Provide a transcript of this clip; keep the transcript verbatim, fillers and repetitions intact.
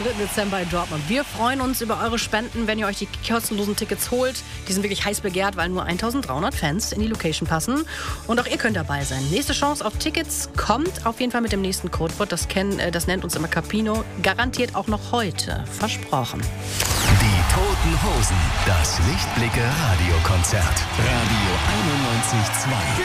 dritten Dezember in Dortmund. Wir freuen uns über eure Spenden, wenn ihr euch die kostenlosen Tickets holt. Die sind wirklich heiß begehrt, weil nur eintausenddreihundert Fans in die Location passen. Und auch ihr könnt dabei sein. Nächste Chance auf Tickets kommt auf jeden Fall mit dem nächsten Codewort. Das, kennen, äh, das nennt uns immer Capino. Garantiert auch noch heute. Versprochen. Die Toten Hosen. Das Lichtblicke Radiokonzert. Radio einundneunzig Komma zwei.